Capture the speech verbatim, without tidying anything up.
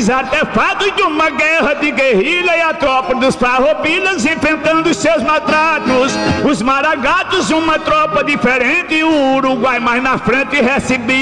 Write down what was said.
Os artefatos de uma guerra de guerrilha e a tropa dos farroupilas enfrentando os seus maltratos. Os maragatos, uma tropa diferente, e o Uruguai mais na frente recebia